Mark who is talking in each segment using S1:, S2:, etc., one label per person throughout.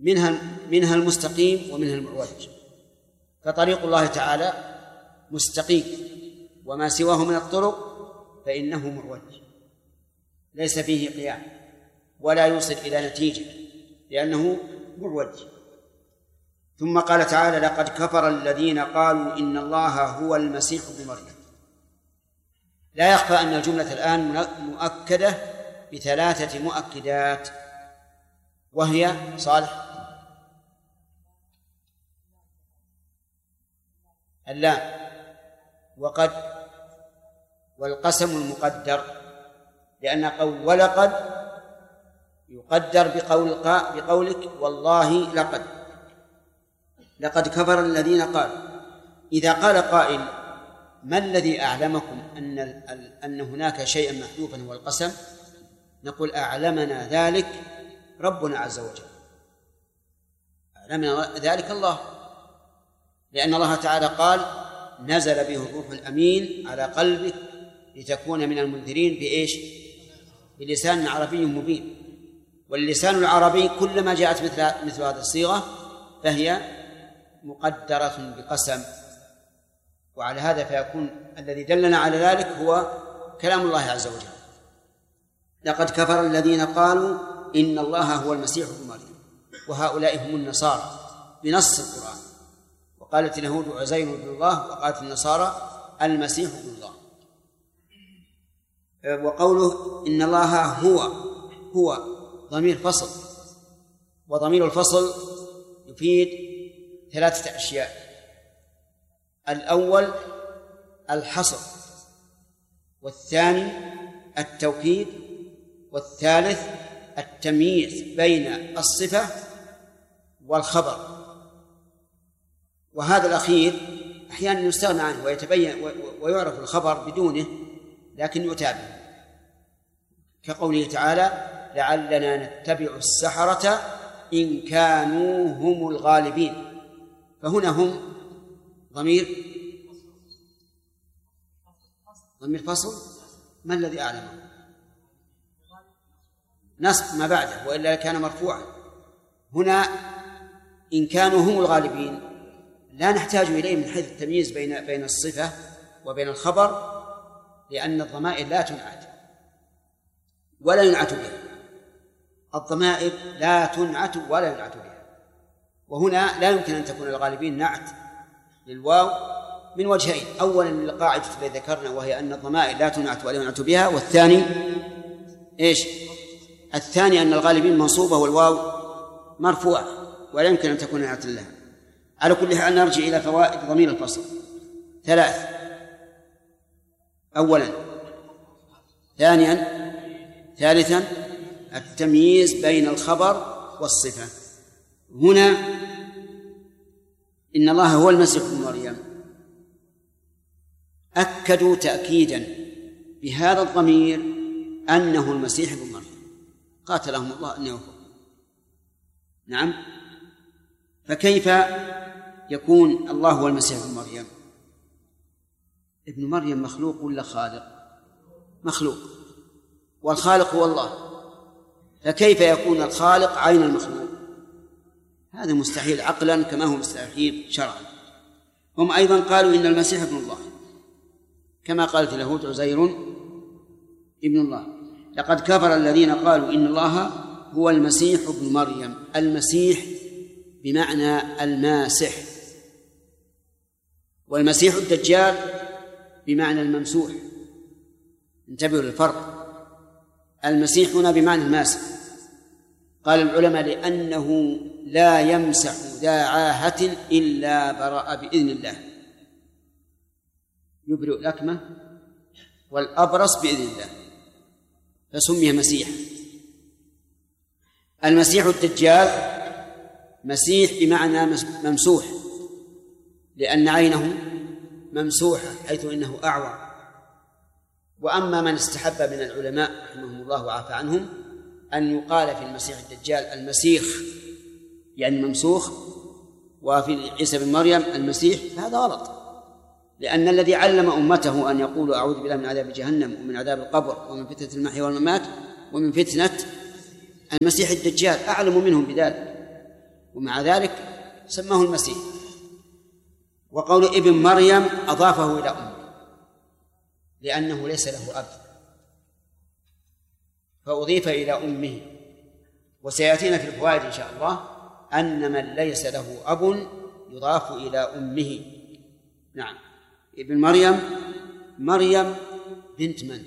S1: منها المستقيم ومنها المعوج. فطريق الله تعالى مستقيم، وما سواه من الطرق فإنه معوج ليس فيه قيام ولا يوصل إلى نتيجة لأنه معوج. ثم قال تعالى: لقد كفر الذين قالوا إن الله هو المسيح ابن مريم. لا يخفى أن الجملة الآن مؤكدة بثلاثة مؤكدات، وهي صالح اللام وقد والقسم المقدر، لأن قول ولقد يقدر بقولك والله لقد كفر الذين قالوا. إذا قال قائل: ما الذي أعلمكم أن هناك شيئا محذوفا هو القسم؟ نقول: أعلمنا ذلك ربنا عز وجل، أعلمنا ذلك الله، لأن الله تعالى قال: نزل به الروح الأمين على قلبك لتكون من المنذرين بإيش؟ بلسان عربي مبين. واللسان العربي كلما جاءت مثل هذه الصيغة فهي مقدرة بقسم، وعلى هذا فيكون الذي دلنا على ذلك هو كلام الله عز وجل. لقد كفر الذين قالوا إن الله هو المسيح ابن مريم، وهؤلاء هم النصارى بنص القرآن. وقالت اليهود عزير ابن الله، وقالت النصارى المسيح ابن الله. وقوله إن الله هو ضمير فصل، وضمير الفصل يفيد ثلاثة أشياء: الأول الحصر، والثاني التوكيد، والثالث التمييز بين الصفة والخبر. وهذا الأخير أحيانا يستغنى عنه ويتبين ويعرف الخبر بدونه، لكن يتابع، كقوله تعالى: لعلنا نتبع السحرة إن كانوا هم الغالبين. فهنا هم ضمير فصل. ما الذي أعلمه؟ نصب ما بعده، وإلا كان مرفوعا. هنا إن كانوا هم الغالبين لا نحتاج إليه من حيث التمييز بين الصفة وبين الخبر، لأن الضمائر لا تنعت ولا ينعت بها. الضمائر لا تنعت ولا ينعت بها. وهنا لا يمكن أن تكون الغالبين نعت للواو من وجهين: أولا للقاعدة التي ذكرنا وهي أن الضمائر لا تنعت ولا ينعت بها، والثاني إيش؟ الثاني أن الغالبين منصوبة والواو مرفوعة ولا يمكن أن تكون نعت لها. على كل حال نرجع إلى فوائد ضمير الفصل ثلاث: أولا، ثانيا، ثالثا التمييز بين الخبر والصفة. هنا إن الله هو المسيح ابن مريم أكدوا تأكيدا بهذا الضمير أنه المسيح ابن مريم، قاتلهم الله أن يوفقوا. نعم، فكيف يكون الله هو المسيح ابن مريم؟ ابن مريم مخلوق ولا خالق؟ مخلوق، والخالق هو الله، فكيف يكون الخالق عين المخلوق؟ هذا مستحيل عقلا كما هو مستحيل شرعا. هم أيضا قالوا إن المسيح ابن الله، كما قالت اليهود عزير ابن الله. لقد كفر الذين قالوا إن الله هو المسيح ابن مريم. المسيح بمعنى الماسح، والمسيح الدجال بمعنى الممسوح. انتبهوا للفرق، المسيح هنا بمعنى الماسح. قال العلماء: لأنه لا يمسح ذا عاهة إلا برأ بإذن الله، يبرئ الأكمة والأبرص بإذن الله، فسمي مسيحا. المسيح الدجال مسيح بمعنى ممسوح، لأن عينه ممسوحة حيث إنه أعور. وأما من استحب من العلماء رحمهم الله وعافى عنهم أن يقال في المسيح الدجال المسيخ يعني ممسوخ، وفي عيسى بن مريم المسيح، هذا غلط، لأن الذي علم أمته أن يقولوا أعوذ بالله من عذاب جهنم ومن عذاب القبر ومن فتنة المحيا والممات ومن فتنة المسيح الدجال أعلم منهم بذلك. ومع ذلك سماه المسيح. وقول ابن مريم أضافه إلى أمه لأنه ليس له أب فأضيف إلى أمه. وسيأتينا في الفوائد إن شاء الله أن من ليس له أب يضاف إلى أمه. نعم. ابن مريم، مريم بنت من؟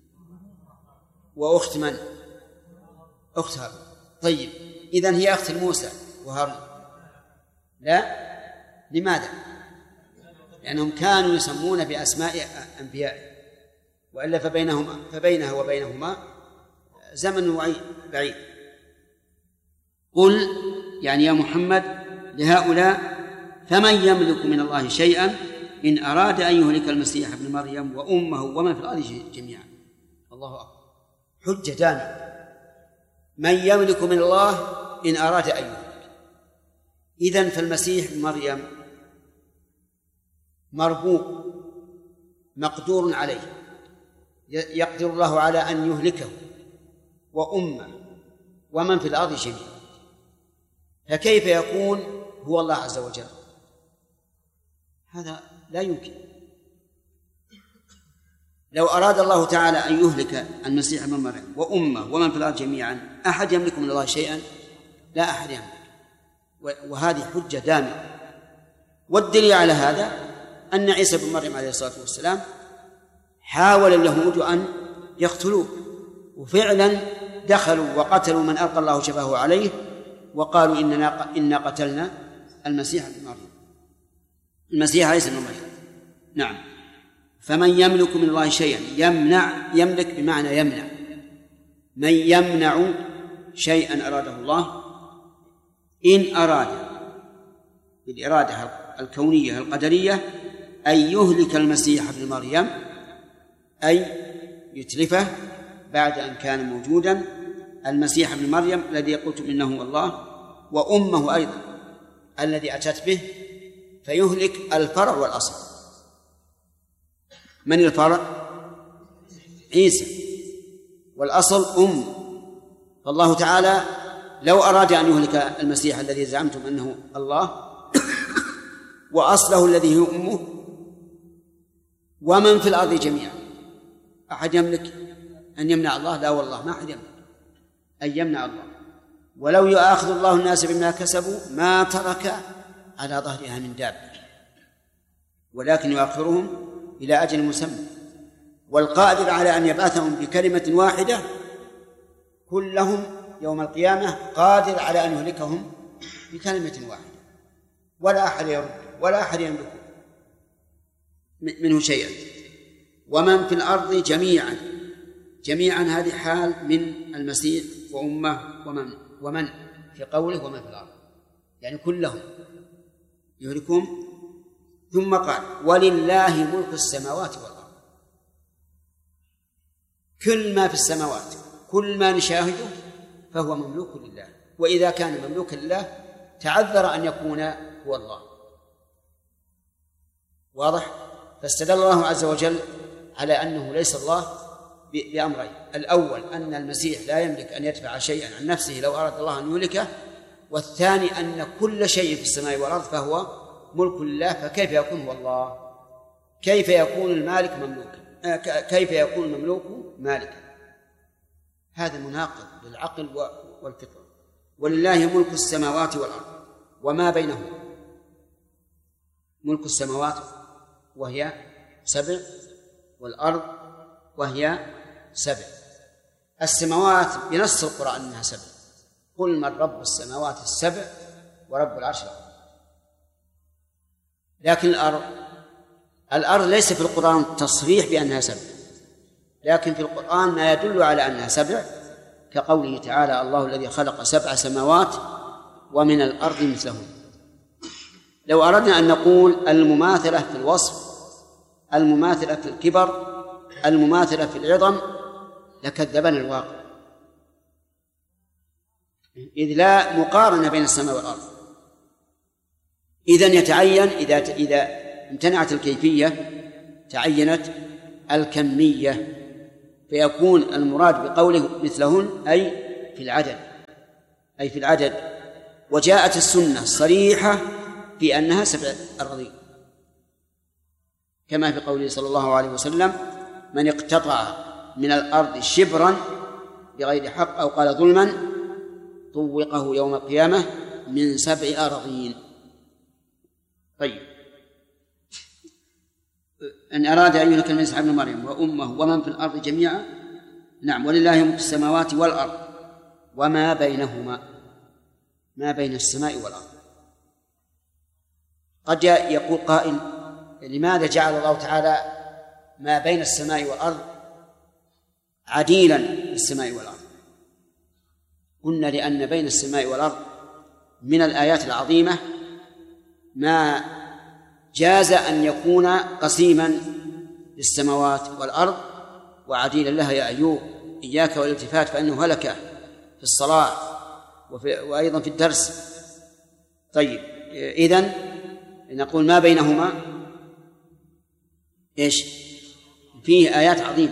S1: وأخت من؟ أخت هارون. طيب إذن هي أخت موسى وهارون؟ لا. لماذا؟ لأنهم كانوا يسمون بأسماء أنبياء، وإلا فبينها وبينهما زمن بعيد. قل يعني يا محمد لهؤلاء فمن يملك من الله شيئا إن أراد أن يهلك المسيح ابن مريم وأمه ومن في الأرض جميعا. الله أكبر، حجة دامة. من يملك من الله إن أراد أن يهلك. إذن فالمسيح ابن مريم مربوط مقدور عليه، يقدر الله على أن يهلكه وأمه ومن في الأرض جميعا، فكيف يكون هو الله عز وجل؟ هذا لا يمكن. لو أراد الله تعالى أن يهلك المسيح ابن مريم وأمه ومن في الأرض جميعا أحد يملك من الله شيئا؟ لا أحد يملك. وهذه حجة دامة. والدليل على هذا أن عيسى بن مريم عليه الصلاة والسلام حاول اليهود أن يقتلوه، وفعلا دخلوا وقتلوا من ألقى الله شفاه عليه وقالوا إنا قتلنا المسيح ابن مريم، المسيح عيسى بن مريم. نعم. فمن يملك من الله شيئا، يملك بمعنى يمنع. من يمنع شيئا أراده الله إن أراد بالإرادة الكونية القدرية أن يهلك المسيح ابن مريم، أي يتلفه بعد أن كان موجودا، المسيح ابن مريم الذي قلتم إنه الله، وأمه أيضا الذي أتت به، فيهلك الفرع والأصل. من الفرع؟ عيسى، والأصل فالله تعالى لو أراد أن يهلك المسيح الذي زعمتم أنه الله وأصله الذي هو أمه ومن في الأرض جميعا، أحد يملك أن يمنع الله؟ لا والله، ما أحد يملك أن يمنع الله. ولو يؤاخذ الله الناس بما كسبوا ما ترك على ظهرها من دابة، ولكن يؤخرهم إلى أجل مسمى. والقادر على أن يبعثهم بكلمة واحدة كلهم يوم القيامة قادر على أن يهلكهم بكلمة واحدة، ولا أحد يرد ولا أحد يملك منه شيئا. ومن في الأرض جميعا هذه حال من المسيح وأمه ومن في قوله ومن في الأرض، يعني كلهم يهلكهم. ثم قال ولله ملك السماوات والأرض. كل ما في السماوات، كل ما نشاهده فهو مملوك لله، وإذا كان مملوكا لله تعذر أن يكون هو الله. واضح؟ فاستدل الله عز وجل على أنه ليس الله بأمرين: الأول أن المسيح لا يملك أن يدفع شيئا عن نفسه لو أراد الله أن يهلكه، والثاني أن كل شيء في السماء والأرض فهو ملك لله، فكيف يكون هو الله؟ كيف يكون المالك مملوكا؟ كيف يكون المملوك مالكا؟ هذا مناقض للعقل والفطرة. ولله ملك السماوات والأرض وما بينهما. ملك السماوات وهي 7، والأرض وهي 7. السماوات بنص القرآن أنها 7: قل من رب السماوات ال7 ورب العرش العظيم. لكن الأرض ليس في القرآن تصريح بأنها 7، لكن في القرآن ما يدل على أنها 7، كقوله تعالى: الله الذي خلق 7 سماوات ومن الأرض مثلهن. لو أردنا أن نقول المماثلة في الوصف، المماثلة في الكبر، المماثلة في العظم، لكذبنا الواقع، إذ لا مقارنة بين السماء والأرض. إذن يتعين إذا امتنعت الكيفية تعينت الكمية، فيكون المراد بقوله مثلهن أي في العدد، وجاءت السنة صريحة في أنها 7 أراضين، كما في قوله صلى الله عليه وسلم: من اقتطع من الأرض شبرا بغير حق أو قال ظلما طوقه يوم القيامة من 7 أراضين. طيب، إن أراد أن يهلك المسيح ابن مريم وأمه ومن في الأرض جميعا، نعم، ولله ملك السماوات والأرض وما بينهما، ما بين السماء والأرض. قد يقول قائل: لماذا جعل الله تعالى ما بين السماء والأرض عديلا للسماء والأرض؟ قلنا: لأن بين السماء والأرض من الآيات العظيمة ما جاز أن يكون قسيما للسماوات والأرض وعديلا لها. يا أيوب إياك والالتفات فإنه هلك في الصلاة وأيضا في الدرس. طيب، إذن نقول ما بينهما إيش؟ فيه آيات عظيمة.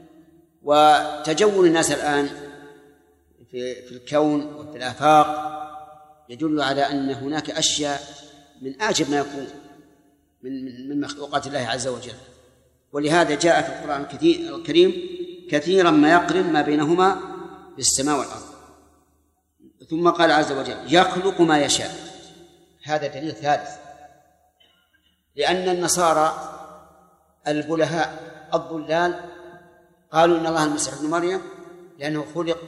S1: وتجول الناس الآن في الكون وفي الآفاق يدل على أن هناك أشياء من أعجب ما يكون من مخلوقات الله عز وجل. ولهذا جاء في القرآن الكريم كثيرا ما يقرن ما بينهما بالسماء والأرض. ثم قال عز وجل: يخلق ما يشاء. هذا دليل ثالث، لأن النصارى البلهاء الضلال قالوا إن الله المسيح ابن مريم لأنه خلق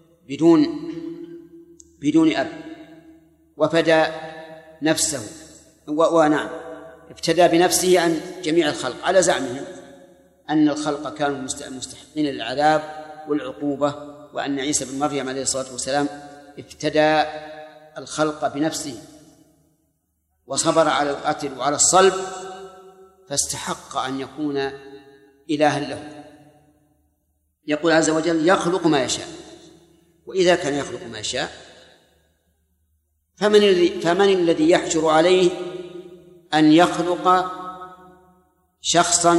S1: بدون أب وفدى نفسه ونعم ابتدى بنفسه عن جميع الخلق، على زعمهم أن الخلق كانوا مستحقين للعذاب والعقوبة، وأن عيسى بن مريم عليه الصلاة والسلام ابتدى الخلق بنفسه وصبر على القتل وعلى الصلب فاستحق أن يكون إلها له. يقول عز وجل: يخلق ما يشاء. وإذا كان يخلق ما يشاء فمن الذي يحجر عليه أن يخلق شخصا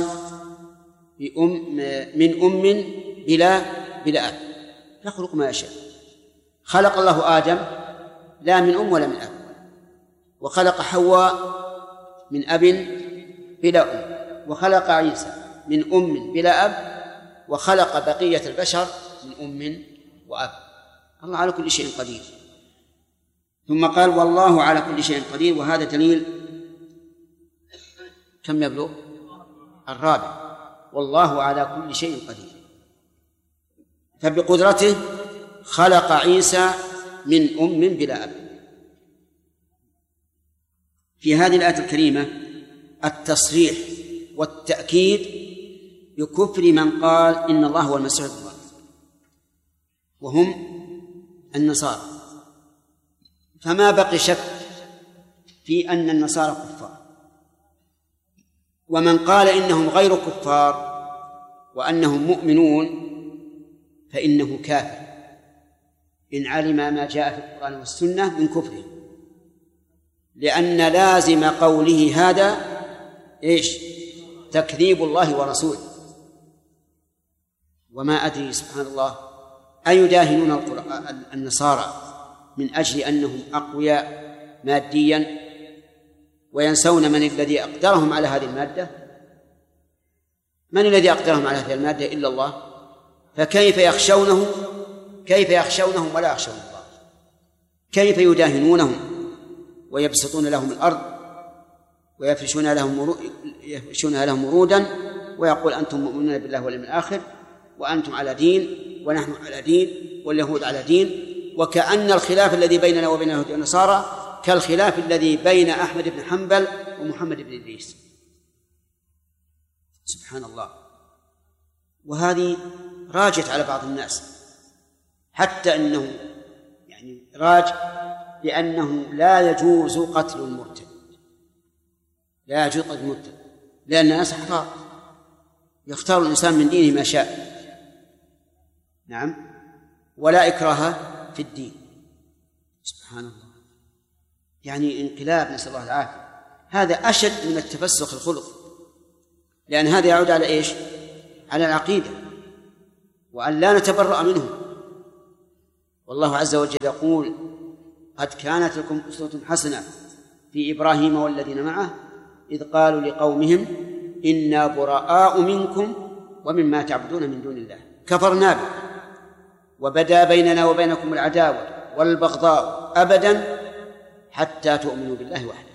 S1: من أم بلا أب؟ يخلق ما يشاء. خلق الله آدم لا من أم ولا من أب، وخلق حواء من أب بلا أم، وخلق عيسى من أم بلا أب، وخلق بقية البشر من أم وأب. الله على كل شيء قدير. ثم قال: والله على كل شيء قدير. وهذا دليل كم يبلغ؟ الرابع. والله على كل شيء قدير. فبقدرته خلق عيسى من أم بلا أب. في هذه الآية الكريمة التصريح والتأكيد بكفر من قال إن الله هو المسيح ابن مريم، وهم النصارى. فما بقي شك في أن النصارى كفار، ومن قال إنهم غير كفار وأنهم مؤمنون فإنه كافر إن علم ما جاء في القرآن والسنة من كفره، لأن لازم قوله هذا إيش؟ تكذيب الله ورسوله. وما أدري سبحان الله أيداهنون النصارى من أجل أنهم أقوياء ماديا وينسون من الذي أقدرهم على هذه المادة؟ من الذي أقدرهم على هذه المادة إلا الله؟ فكيف يخشونهم ولا يخشون الله؟ كيف يداهنونهم ويبسطون لهم الأرض ويفرشونها لهم ورودا ويقول أنتم مؤمنون بالله واليوم الآخر وأنتم على دين ونحن على دين واليهود على دين، وكأن الخلاف الذي بيننا وبين اليهود والنصارى كالخلاف الذي بين أحمد بن حنبل ومحمد بن إدريس. سبحان الله. وهذه راجت على بعض الناس، حتى أنه راج لأنه لا يجوز قتل المرتد، لا يجوز قتل المرتد، لأن الناس أحرار يختار الإنسان من دينه ما شاء. نعم، ولا إكراه في الدين. سبحان الله. انقلاب، نسأل الله العافية. هذا أشد من التفسخ الخلق، لأن هذا يعود على إيش؟ على العقيدة، وأن لا نتبرأ منه. والله عز وجل يقول: قد كانت لكم أسوة حسنة في إبراهيم والذين معه إذ قالوا لقومهم إنا براء منكم ومما تعبدون من دون الله كفرنا به وبدا بيننا وبينكم العداوة والبغضاء أبدا حتى تؤمنوا بالله وحده.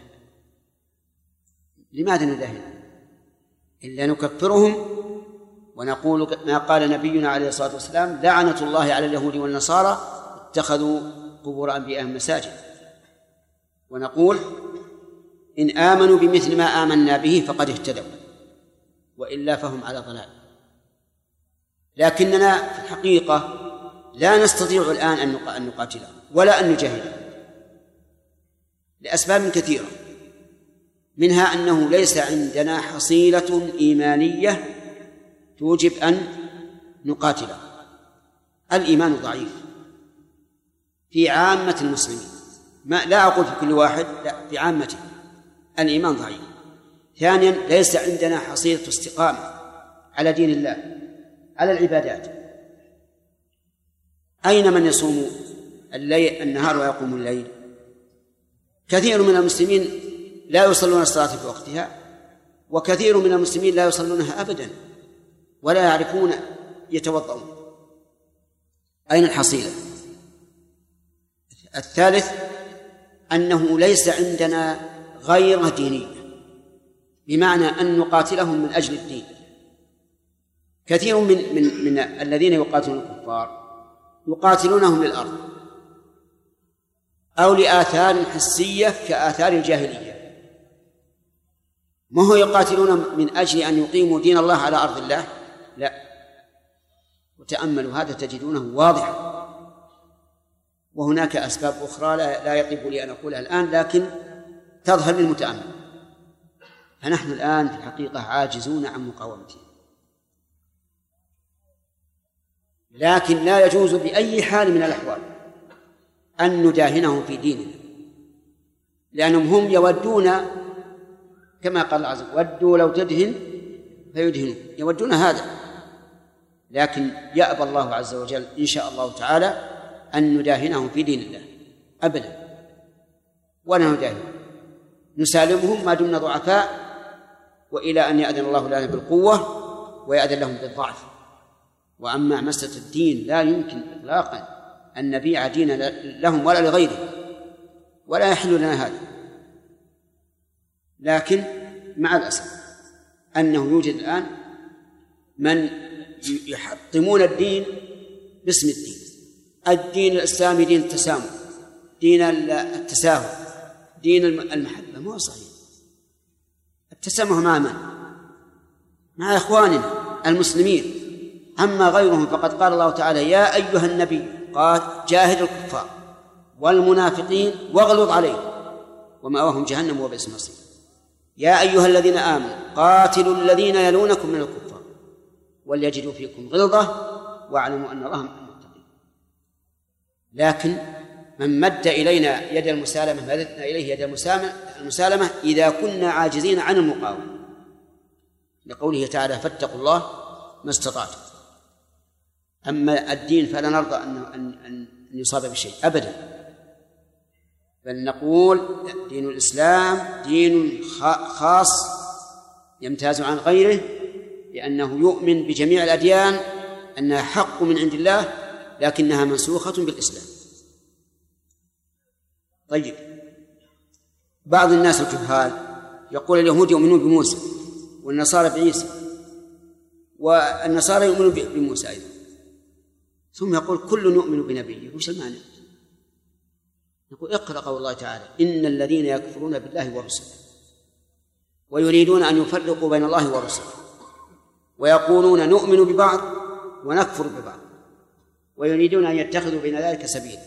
S1: لماذا نداهن إلا نكفرهم ونقول ما قال نبينا عليه الصلاة والسلام لعنة الله على اليهود والنصارى اتخذوا قبور أنبيائهم مساجد، ونقول إن آمنوا بمثل ما آمنا به فقد اهتدوا وإلا فهم على ضلال. لكننا في الحقيقة لا نستطيع الآن أن نقاتلهم ولا أن نجاهدهم لأسباب كثيرة، منها أنه ليس عندنا حصيلة إيمانية توجب أن نقاتله. الإيمان ضعيف في عامة المسلمين، لا أقول في كل واحد، لا، في عامته الإيمان ضعيف. ثانيا ليس عندنا حصيلة استقامة على دين الله على العبادات. أين من يصوم النهار ويقوم الليل؟ كثير من المسلمين لا يصلون الصلاة في وقتها، وكثير من المسلمين لا يصلونها أبدا ولا يعرفون يتوضؤون. أين الحصيلة؟ الثالث أنه ليس عندنا غير دينية، بمعنى أن نقاتلهم من أجل الدين. كثير من الذين يقاتلون الكفار يقاتلونهم للأرض أو لآثار حسية كآثار الجاهلية، ما هو يقاتلون من أجل أن يقيموا دين الله على أرض الله، لا. وتأملوا هذا تجدونه واضحا. وهناك أسباب أخرى لا يطيب لي أن أقولها الآن، لكن تظهر للمتأمل. فنحن الآن في الحقيقة عاجزون عن مقاومته، لكن لا يجوز بأي حال من الأحوال أن نداهنهم في ديننا، لأنهم هم يودون كما قال الله عز وجل ودوا لو تدهن فيدهنون، يودون هذا. لكن يأبى الله عز وجل إن شاء الله تعالى أن نداهنهم في دين الله أبدا، ولا نداهن، نسالمهم ما دمنا ضعفاء، وإلى أن يأذن الله لنا بالقوة ويأذن لهم بالضعف. وأما مسألة الدين لا يمكن إطلاقا أن نبيع ديننا لهم ولا لغيرهم، ولا يحل لنا هذا. لكن مع الأسف أنه يوجد الآن من يحطمون الدين باسم الدين. الدين الإسلامي دين التسامح، دين التساهل، دين المحبة. ما هو صحيح. التسامح مع من؟ مع إخواننا المسلمين. أما غيرهم فقد قال الله تعالى يا أيها النبي جاهد الكفار والمنافقين واغلظ عليهم ومأواهم جهنم وبئس المصير. يا أيها الذين آمنوا قاتلوا الذين يلونكم من الكفار وليجدوا فيكم غلظة واعلموا أن الله مع المتقين. لكن من مد إلينا يد المسالمة مددنا إليه يد المسالمة إذا كنا عاجزين عن المقاومة، لقوله تعالى فاتقوا الله ما استطعتم. أما الدين فلا نرضى أن يصاب بشيء أبدا، بل نقول دين الإسلام دين خاص يمتاز عن غيره، لأنه يؤمن بجميع الأديان أنها حق من عند الله لكنها منسوخة بالإسلام. طيب، بعض الناس الجهال يقول اليهود يؤمنون بموسى والنصارى بعيسى، والنصارى يؤمنون بموسى أيضا، ثم يقول كل يؤمن بنبيه. وش المعنى؟ نقول اقرأ قول الله تعالى إن الذين يكفرون بالله ورسله ويريدون أن يفرقوا بين الله ورسله ويقولون نؤمن ببعض ونكفر ببعض ويريدون أن يتخذوا بين ذلك سبيلا.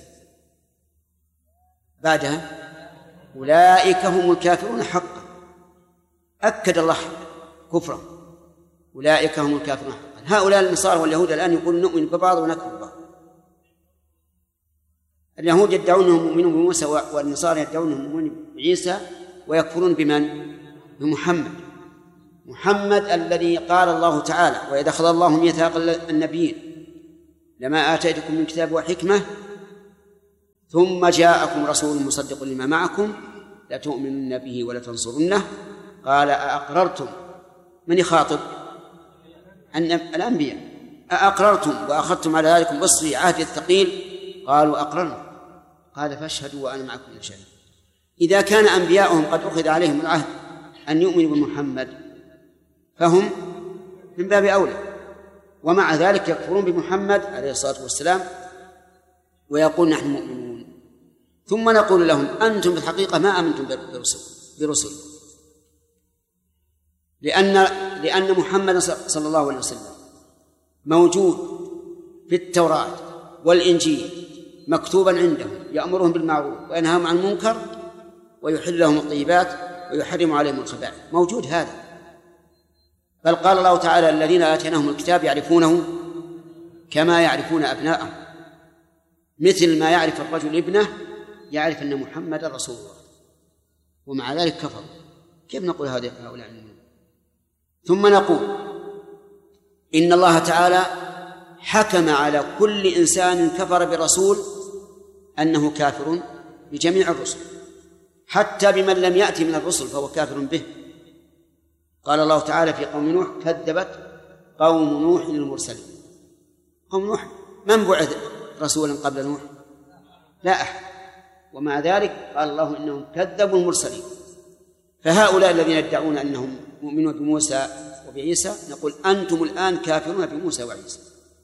S1: بعدها أولئك هم الكافرون حقا، أكد الله كفرهم، أولئك هم الكافرون حقا. هؤلاء النصارى واليهود الآن يقولون نؤمن ببعض ونكفر ببعض. اليهود يدعون أنهم مؤمنون بموسى والنصارى يدعون أنهم مؤمنون بعيسى ويكفرون بمن؟ محمد الذي قال الله تعالى وإذا أخذ الله ميثاق النبيين لما آتيتكم من كتاب وحكمة ثم جاءكم رسول مصدق لما معكم لتؤمنن به ولتنصرنه قال أأقررتم، من يخاطب؟ أن الأنبياء، أأقررتم وأخذتم على ذلكم إصري عهد الثقيل؟ قالوا أقررنا. قال فاشهدوا وأنا معكم من الشهيد. إذا كان أنبياؤهم قد أخذ عليهم العهد أن يؤمنوا بمحمد فهم من باب أولى، ومع ذلك يكفرون بمحمد عليه الصلاة والسلام ويقول نحن مؤمنون. ثم نقول لهم أنتم بالحقيقة ما آمنتم برسل لأن محمد صلى الله عليه وسلم موجود في التوراة والإنجيل مكتوبا عندهم يأمرهم بالمعروف وينهاهم عن المنكر ويحل لهم الطيبات ويحرم عليهم الخبائث، موجود هذا. بل قال الله تعالى الذين آتيناهم الكتاب يعرفونه كما يعرفون أبناءهم، مثل ما يعرف الرجل ابنه يعرف أن محمد رسول الله، ومع ذلك كفر. كيف نقول هؤلاء المؤمنين؟ ثم نقول إن الله تعالى حكم على كل إنسان كفر برسول أنه كافر بجميع الرسل، حتى بمن لم يأتي من الرسل فهو كافر به. قال الله تعالى في قوم نوح كذبت قوم نوح المرسلين. قوم نوح من بعث رسولا قبل نوح؟ لا أحد، ومع ذلك قال الله إنهم كذبوا المرسلين. فهؤلاء الذين يدعون أنهم مؤمنون بموسى وبعيسى نقول أنتم الآن كافرون بموسى وعيسى،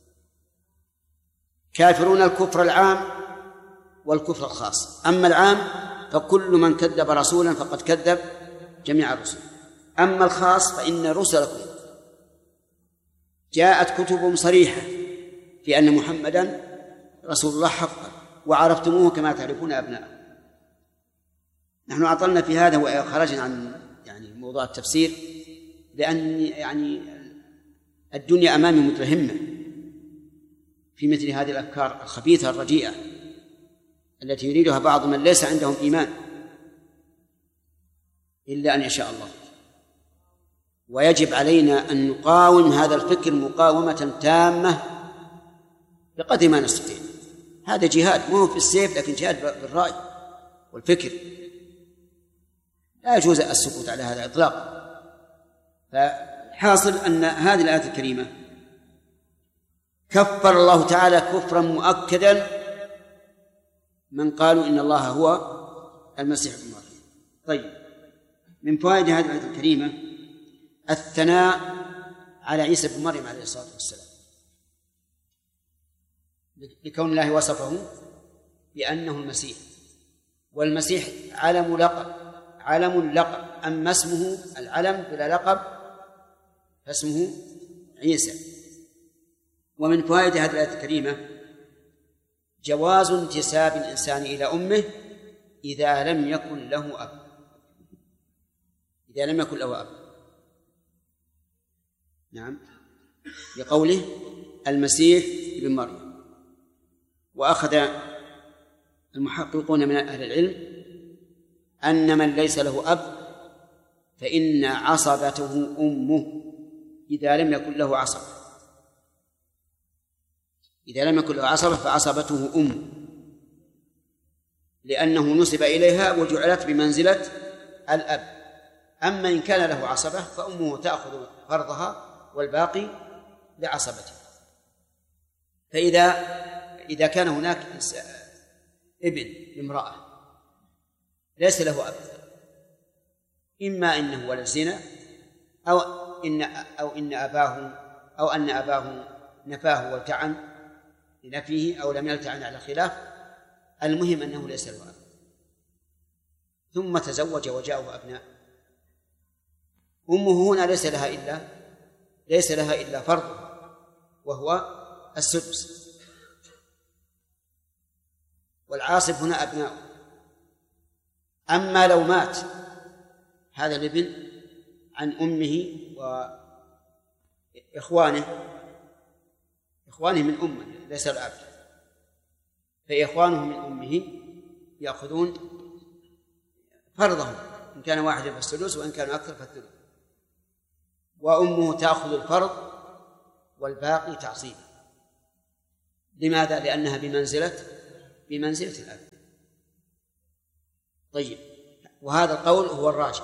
S1: كافرون الكفر العام والكفر الخاص. أما العام فكل من كذب رسولا فقد كذب جميع الرسل، أما الخاص فإن رسلكم جاءت كتبهم صريحة في أن محمدا رسول الله حقا وعرفتموه كما تعرفون أبناءه. نحن أعطلنا في هذا وخرجنا عن موضوع التفسير، لأن الدنيا أمامي متهمة في مثل هذه الأفكار الخبيثة الرديئة التي يريدها بعض من ليس عندهم إيمان إلا أن يشاء الله. ويجب علينا أن نقاوم هذا الفكر مقاومة تامة بقدر ما نستطيع. هذا جهاد، مو في السيف لكن جهاد بالرأي والفكر، لا يجوز السكوت على هذا إطلاقا. فحاصل أن هذه الآية الكريمة كفر الله تعالى كفرا مؤكدا من قالوا إن الله هو المسيح ابن مريم. طيب، من فوائد هذه الآية الكريمة الثناء على عيسى بن مريم عليه الصلاة والسلام، لكون الله وصفه بأنه المسيح، والمسيح علم لقب، أما اسمه العلم بلا لقب فاسمه عيسى. ومن فوائد هذه الآية الكريمة جواز انتساب الإنسان إلى أمه إذا لم يكن له أب، نعم، لقوله المسيح ابن مريم. وأخذ المحققون من أهل العلم أن من ليس له أب فإن عصبته أمه إذا لم يكن له عصبة، فعصبته أمه، لأنه نسب إليها وجعلت بمنزلة الأب. أما إن كان له عصبة فأمه تأخذ فرضها والباقي لعصبته. فإذا كان هناك ابن لامرأة ليس له أب، إما إنه ولد زنا أو أن أباه نفاه والتعن لنفيه أو لم يلتعن على خلاف، المهم أنه ليس له أب، ثم تزوج وجاءه أبناء. أمه هنا ليس لها إلا فرضها وهو السدس، والعاصب هنا أبناء. أما لو مات هذا الابن عن أمه وإخوانه من أمه ليس الأب، فإخوانه من أمه يأخذون فرضهم إن كان واحدا فالسدس وإن كان أكثر فالثلث، وأمه تأخذ الفرض والباقي تعصيبا. لماذا؟ لأنها بمنزلة الأب. طيب، وهذا القول هو الراجح،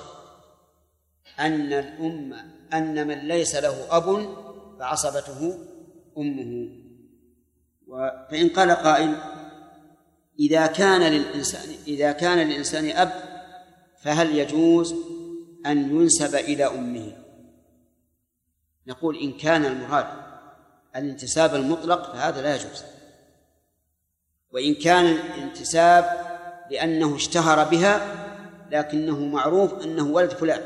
S1: أن من ليس له أب فعصبته أمه. فإن قال قائل: إذا كان للإنسان أب فهل يجوز أن ينسب إلى أمه؟ نقول: إن كان المراد الانتساب المطلق فهذا لا يجوز، وإن كان الانتساب لأنه اشتهر بها لكنه معروف أنه ولد فلان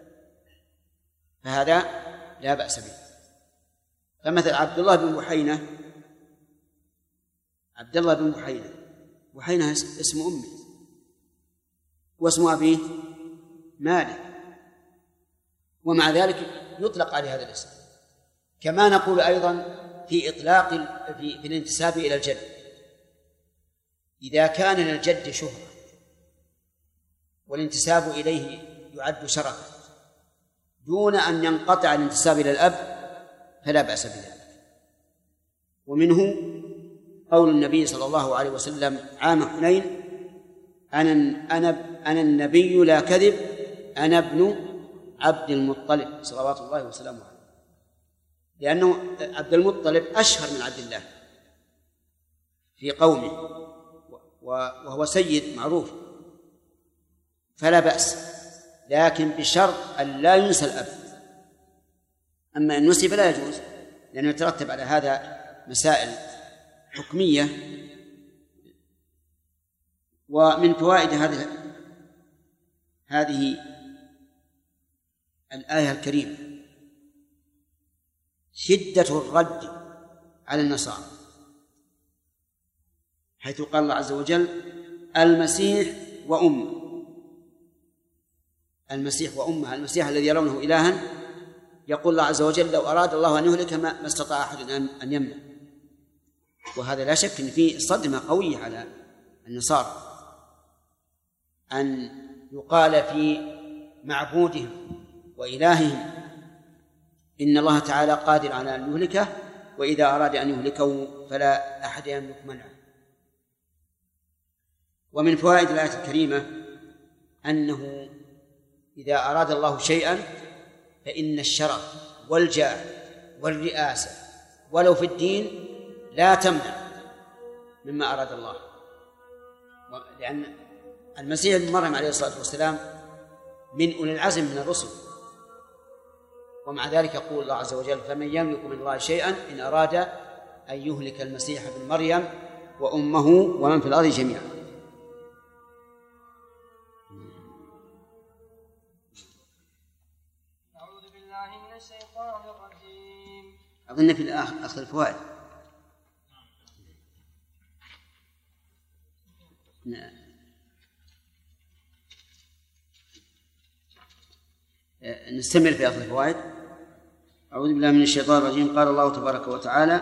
S1: فهذا لا بأس به. فمثل عبد الله بن بحينة اسم أمه، واسم أبيه مالك، ومع ذلك يطلق عليه هذا الاسم. كما نقول أيضا في إطلاق في الانتساب إلى الجد: إذا كان للجد شهرة والانتساب إليه يعد شرفا دون أن ينقطع الانتساب إلى الأب فلا بأس بذلك. ومنه قول النبي صلى الله عليه وسلم عام حنين: أنا النبي لا كذب، أنا ابن عبد المطلب صلوات الله وسلامه عليه، لأنه عبد المطلب أشهر من عبد الله في قومه، وهو سيد معروف، فلا بأس، لكن بشرط أن لا ينسى الأب. أما إن نسي فلا يجوز، لأنه يترتب على هذا مسائل حكمية. ومن فوائد هذه الآية الكريمة شدة الرد على النصارى، حيث قال الله عز وجل: المسيح وأمه. المسيح وأمه، المسيح الذي يرونه إلها، يقول الله عز وجل: لو أراد الله أن يهلك ما استطاع أحد أن يمنع. وهذا لا شك أن فيه صدمة قوية على النصارى أن يقال في معبودهم وإلههم إن الله تعالى قادر على أن يهلكه، وإذا أراد أن يهلكه فلا أحد يملك منعه. ومن فوائد الآية الكريمة أنه إذا أراد الله شيئا فإن الشرف والجاه والرئاسة ولو في الدين لا تمنع مما أراد الله. لأن المسيح ابن مريم عليه الصلاة والسلام من أولي العزم من الرسل، ومع ذلك يقول الله عز وجل: فمن يملك من الله شيئا إن أراد أن يهلك المسيح ابن مريم وأمه ومن في الأرض جميعا.
S2: أعوذ بالله من الشيطان الرجيم.
S1: أظن في أخذ الفوائد. نستمر في أخذ الفوائد. أعوذ بالله من الشيطان الرجيم. قال الله تبارك وتعالى: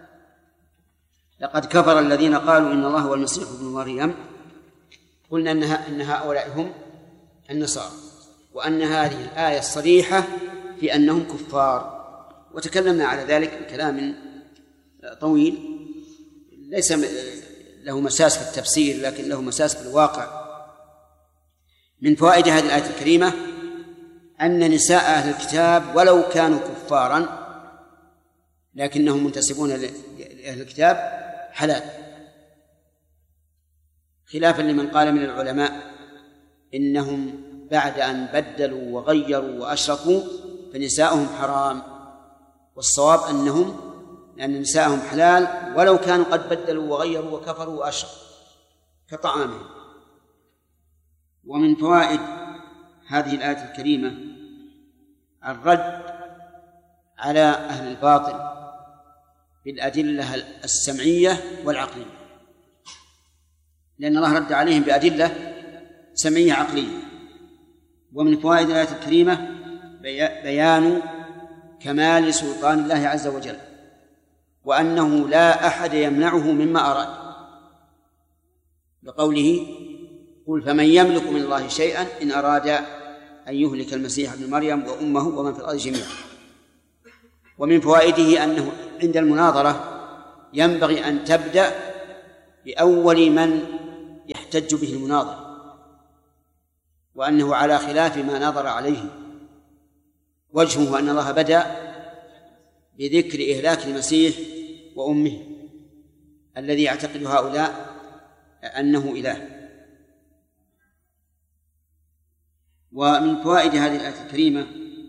S1: لقد كفر الذين قالوا إن الله هو المسيح ابن مريم. قلنا إن هؤلاء هم النصارى، وأن هذه الآية الصريحة في أنهم كفار، وتكلمنا على ذلك بكلام طويل ليس له مساس في التفسير لكن له مساس في الواقع. من فوائد هذه الآية الكريمة أن نساء أهل الكتاب ولو كانوا كفارا لكنهم منتسبون لأهل الكتاب حلال، خلافا لمن قال من العلماء إنهم بعد أن بدلوا وغيروا وأشركوا فنساءهم حرام، والصواب أن نساءهم حلال ولو كانوا قد بدلوا وغيروا وكفروا وأشركوا كطعامهم. ومن فوائد هذه الآية الكريمة الرد على أهل الباطل بالأدلة السمعية والعقلية، لأن الله رد عليهم بأدلة سمعية عقلية. ومن فوائد الآية الكريمة بيان كمال سلطان الله عز وجل، وأنه لا أحد يمنعه مما أراد، بقوله: قل فمن يملك من الله شيئا إن أراد أن يهلك المسيح ابن مريم وأمه ومن في الأرض جميعا. ومن فوائده أنه عند المناظرة ينبغي أن تبدأ بأول من يحتج به المناظر، وأنه على خلاف ما نظر عليه. وجهه أن الله بدأ بذكر إهلاك المسيح وأمه الذي يعتقد هؤلاء أنه إله. ومن فوائد هذه الآية الكريمة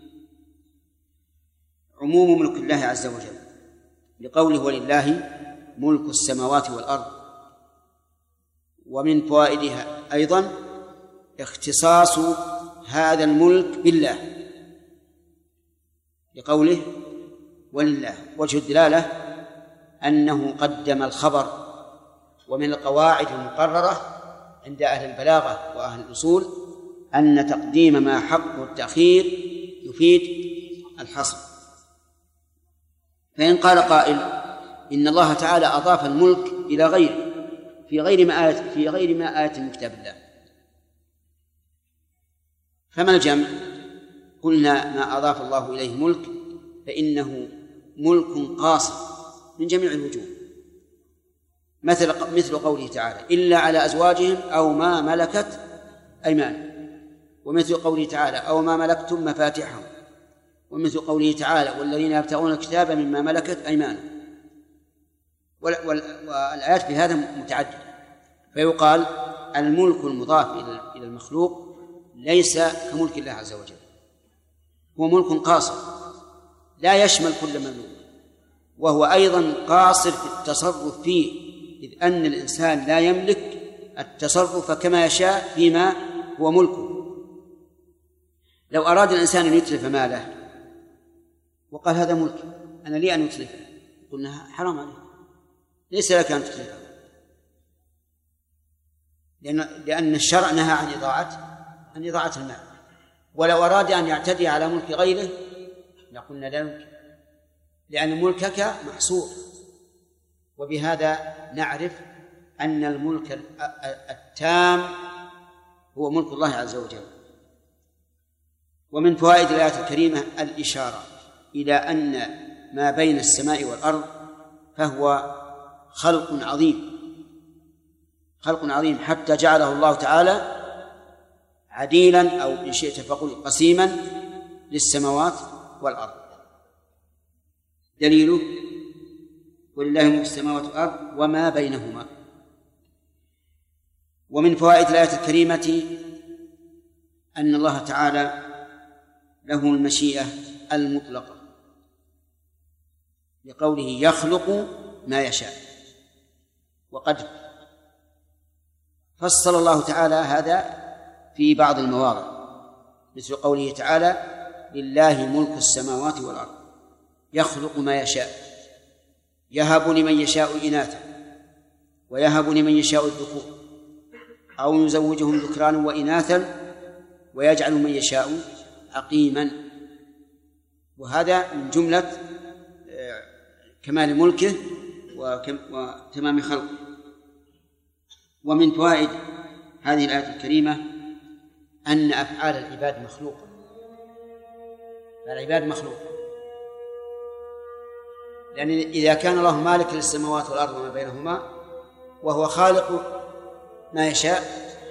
S1: عموم ملك الله عز وجل لقوله ولله ملك السماوات والأرض. ومن فوائدها أيضا اختصاص هذا الملك بالله لقوله ولله. وجه الدلالة أنه قدم الخبر. ومن القواعد المقررة عند أهل البلاغة وأهل الأصول أن تقديم ما حقه التأخير يفيد الحصر. فإن قال قائل إن الله تعالى أضاف الملك إلى غيره في غير ما آية من كتاب الله، فما الجمع؟ قلنا ما أضاف الله إليه ملك فإنه ملك قاصر من جميع الوجوه، مثل قوله تعالى إلا على أزواجهم أو ما ملكت أيمانهم، ومثل قوله تعالى أو ما ملكتم مفاتحهم، ومثل قوله تعالى والذين يبتغون الكتاب مما ملكت أيمانهم. والآيات في هذا متعددة. فيقال الملك المضاف إلى المخلوق ليس كملك الله عز وجل، هو ملك قاصر لا يشمل كل مملوك، وهو أيضا قاصر في التصرف فيه، إذ أن الإنسان لا يملك التصرف كما يشاء فيما هو ملكه. لو أراد الإنسان أن يتلف ماله وقال هذا ملك أنا لي أن أتلفه، قلنا حرام عليك، ليس لك أن تتلفه، لأن الشرع نهى عن إضاعة المال. ولو أراد أن يعتدي على ملك غيره لقلنا لا يمكن، لأن ملكك محصور. وبهذا نعرف أن الملك التام هو ملك الله عز وجل. ومن فوائد الآية الكريمة الإشارة إلى أن ما بين السماء والأرض فهو خلق عظيم حتى جعله الله تعالى عديلا أو إن شئت فقل قسيما للسماوات والأرض. دليله ولله ملك السماوات والأرض وما بينهما. ومن فوائد الآية الكريمة أن الله تعالى له المشيئة المطلقة لقوله يخلق ما يشاء. وقد فصل الله تعالى هذا في بعض المواضع، مثل قوله تعالى لله ملك السماوات والأرض يخلق ما يشاء يهب لمن يشاء إناثا ويهب لمن يشاء الذكور أو يزوجهم ذكرانا وإناثا ويجعل من يشاء عقيما. وهذا من جملة كمال ملكه وتمام خلقه. ومن فوائد هذه الآية الكريمة أن أفعال العباد مخلوقة، العباد مخلوقة، لأن إذا كان الله مالك للسماوات والأرض وما بينهما وهو خالق ما يشاء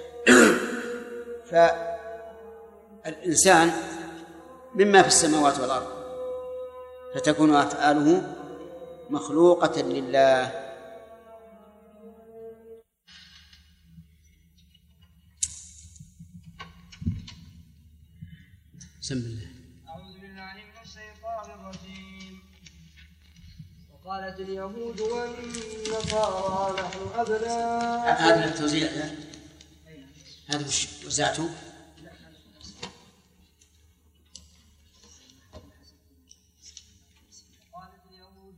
S1: فالإنسان مما في السماوات والأرض، فتكون أفعاله مخلوقة لله. بسم الله.
S2: أعوذ بالله من الشيطان الرجيم. وقالت اليهود والنصارى نحن أبناء.
S1: هذا التوزيع هذا وزعته.
S2: قالت اليهود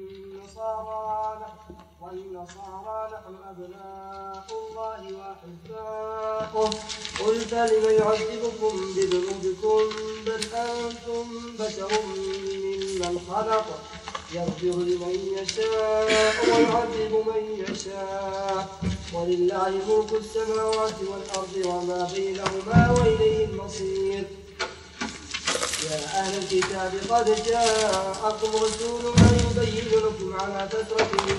S2: والنصارى نحن أبناء الله وأحباؤه قل فلم يعذبكم بذنوبكم بل أنتم بشر ممن خلق يغفر لمن يشاء ويعذب من يشاء ولله ملك السماوات والأرض وما بينهما وإليه المصير. يا أهل الكتاب قد جاءكم رسولنا يبين لكم على فترة